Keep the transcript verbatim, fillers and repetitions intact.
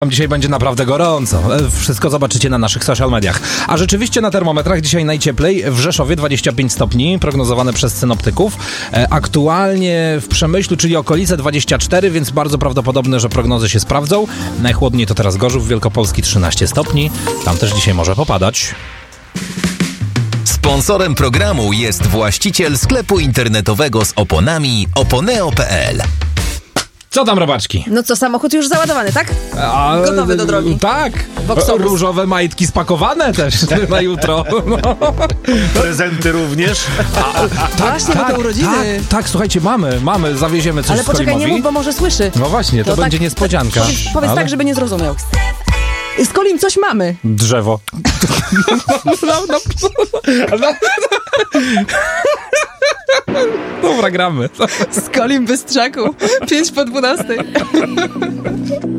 Dzisiaj będzie naprawdę gorąco. Wszystko zobaczycie na naszych social mediach. A rzeczywiście na termometrach dzisiaj najcieplej. W Rzeszowie dwadzieścia pięć stopni, prognozowane przez synoptyków. Aktualnie w Przemyślu, czyli okolice dwadzieścia cztery, więc bardzo prawdopodobne, że prognozy się sprawdzą. Najchłodniej to teraz Gorzów Wielkopolski, trzynaście stopni. Tam też dzisiaj może popadać. Sponsorem programu jest właściciel sklepu internetowego z oponami oponeo kropka pe el. Co tam, robaczki? No co, samochód już załadowany, tak? A, Gotowy do drogi. Tak. Boksowóz. Różowe majtki spakowane też na jutro. No. Prezenty również. A, tak, Właśnie, tak, bo to urodziny. Tak, tak, słuchajcie, mamy, mamy, zawieziemy coś Ale poczekaj, nie Skolimowi. mów, bo może słyszy. No właśnie, to, To będzie tak- niespodzianka. Powiedz, powiedz Ale- tak, żeby nie zrozumiał. Z Kolim coś mamy. Drzewo. No, no, no. Dobra, gramy. Z Kolim Bystrzaku. Pięć po dwunastej.